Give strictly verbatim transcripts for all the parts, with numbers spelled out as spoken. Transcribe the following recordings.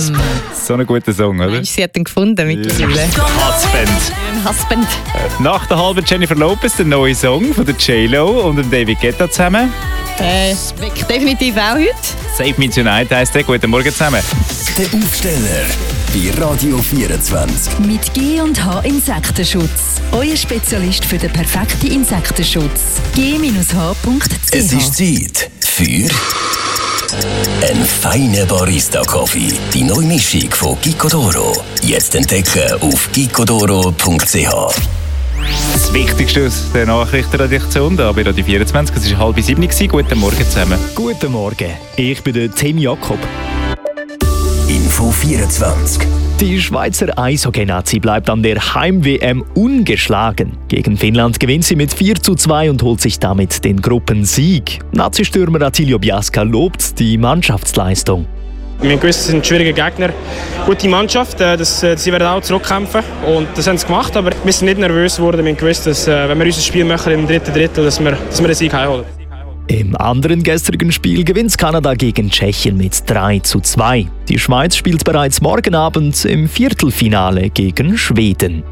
So ein guter Song, oder? Mensch, sie hat ihn gefunden mittlerweile. Husband. Ein Husband. Nach der halben Jennifer Lopez, der neue Song von der J-Lo und dem David Guetta zusammen. Äh, weg definitiv auch heute. Save Me Tonight heisst der. Guten Morgen zusammen. Der Aufsteller bei Radio vierundzwanzig. Mit G und H Insektenschutz. Euer Spezialist für den perfekten Insektenschutz. G H Punkt C H. Es ist Zeit für einen feinen Barista-Kaffee. Die neue Mischung von Gicodoro. Jetzt entdecken auf gicodoro Punkt c h. Das Wichtigste aus der Nachrichtenredaktion da bei Radio vierundzwanzig. Es war halb sieben. Guten Morgen zusammen. Guten Morgen, ich bin der Tim Jakob. Info vierundzwanzig. Die Schweizer Eishockey-Nazi bleibt an der Heim-W M ungeschlagen. Gegen Finnland gewinnt sie mit vier zu zwei und holt sich damit den Gruppensieg. Nazi-Stürmer Attilio Biasca lobt die Mannschaftsleistung. Wir wissen, es sind schwierige Gegner, gute Mannschaft, das, sie werden auch zurückkämpfen und das haben sie gemacht, aber wir sind nicht nervös geworden. Wir wissen, dass wenn wir unser Spiel machen im dritten Drittel, dass wir, dass wir den Sieg heimholen. Im anderen gestrigen Spiel gewinnt Kanada gegen Tschechien mit drei zu zwei. Die Schweiz spielt bereits morgen Abend im Viertelfinale gegen Schweden.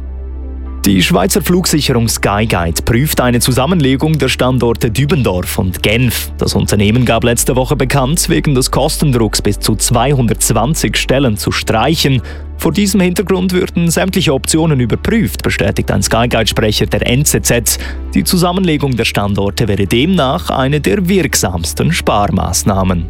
Die Schweizer Flugsicherung Skyguide prüft eine Zusammenlegung der Standorte Dübendorf und Genf. Das Unternehmen gab letzte Woche bekannt, wegen des Kostendrucks bis zu zweihundertzwanzig Stellen zu streichen. Vor diesem Hintergrund würden sämtliche Optionen überprüft, bestätigt ein Skyguide-Sprecher der N Z Z. Die Zusammenlegung der Standorte wäre demnach eine der wirksamsten Sparmaßnahmen.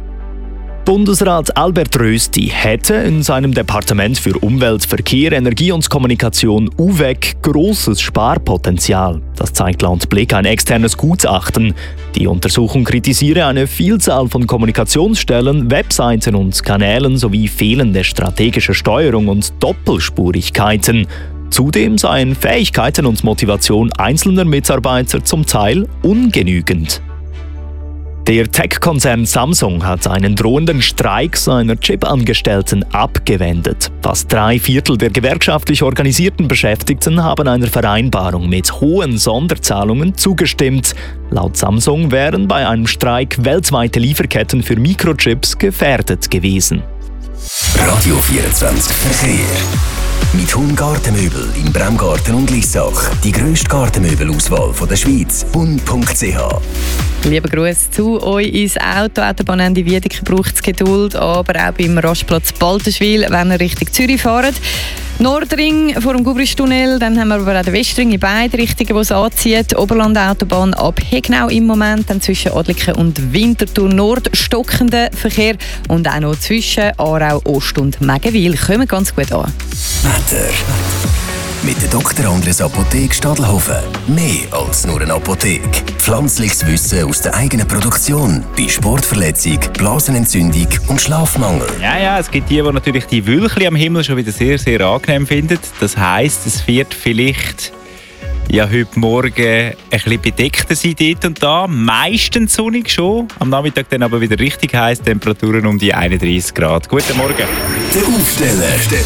Bundesrat Albert Rösti hätte in seinem Departement für Umwelt, Verkehr, Energie und Kommunikation U W E C grosses Sparpotenzial. Das zeigt laut Blick ein externes Gutachten. Die Untersuchung kritisiere eine Vielzahl von Kommunikationsstellen, Webseiten und Kanälen sowie fehlende strategische Steuerung und Doppelspurigkeiten. Zudem seien Fähigkeiten und Motivation einzelner Mitarbeiter zum Teil ungenügend. Der Tech-Konzern Samsung hat einen drohenden Streik seiner Chip-Angestellten abgewendet. Fast drei Viertel der gewerkschaftlich organisierten Beschäftigten haben einer Vereinbarung mit hohen Sonderzahlungen zugestimmt. Laut Samsung wären bei einem Streik weltweite Lieferketten für Mikrochips gefährdet gewesen. Radio vierundzwanzig Verkehr. Mit Hun Gartenmöbel in Bremgarten und Lissach. Die grösste Gartenmöbelauswahl der Schweiz. hun Punkt c h. Lieber Gruß zu euch ins Auto. Autobahnende Wiedeke braucht es Geduld, aber auch beim Rastplatz Baltenschwil, wenn ihr Richtung Zürich fahrt. Nordring vor dem Gubristunnel, dann haben wir aber auch den Westring in beide Richtungen, wo es anzieht. Oberland-Autobahn ab Hegnau im Moment, dann zwischen Adliken und Winterthur Nord stockender Verkehr und auch noch zwischen Aarau, Ost und Megenwil. Kommen ganz gut an. Wetter. Mit der Doktor Andres Apotheke Stadelhofen. Mehr als nur eine Apotheke. Pflanzliches Wissen aus der eigenen Produktion. Bei Sportverletzung, Blasenentzündung und Schlafmangel. Ja, ja, es gibt die, die natürlich die Wölkchen am Himmel schon wieder sehr, sehr angenehm finden. Das heisst, es wird vielleicht ja, heute Morgen ein bisschen bedeckter sein dort und da. Meistens sonnig schon. Am Nachmittag dann aber wieder richtig heiß. Temperaturen um die einunddreißig Grad. Guten Morgen. Der Aufsteller.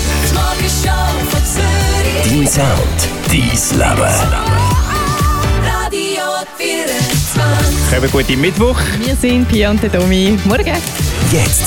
Dein Sound, dein Leben. Radio vierundzwanzig. Kommen gut im Mittwoch. Wir sind Pia und der Domi. Morgen. Jetzt